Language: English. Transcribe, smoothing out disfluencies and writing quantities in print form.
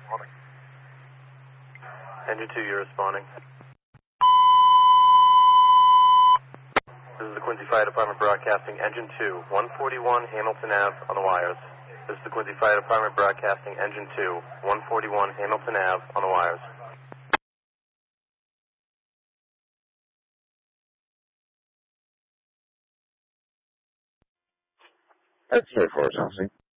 Engine 2, you're responding. This is the Quincy Fire Department broadcasting. Engine 2, 141 Hamilton Ave on the wires. This is the Quincy Fire Department broadcasting. Engine 2, 141 Hamilton Ave on the wires. That's 34 something.